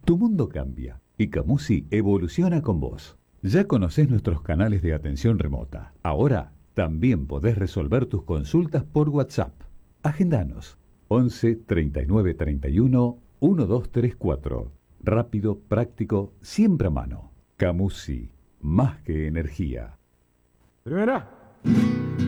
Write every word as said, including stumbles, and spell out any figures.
Tu mundo cambia y Camusi evoluciona con vos. Ya conocés nuestros canales de atención remota. Ahora también podés resolver tus consultas por WhatsApp. Agendanos once treinta y nueve treinta y uno doce treinta y cuatro. Rápido, práctico, siempre a mano. Camusi, más que energía. Primera.